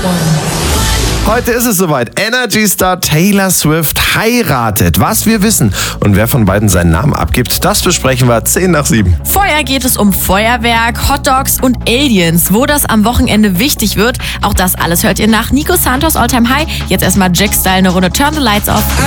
Heute ist es soweit. Energy-Star Taylor Swift heiratet. Was wir wissen und wer von beiden seinen Namen abgibt, das besprechen wir 6:10. Vorher geht es um Feuerwerk, Hotdogs und Aliens. Wo das am Wochenende wichtig wird, auch das alles hört ihr nach Nico Santos All Time High. Jetzt erstmal Jack Style eine Runde Turn the Lights Off.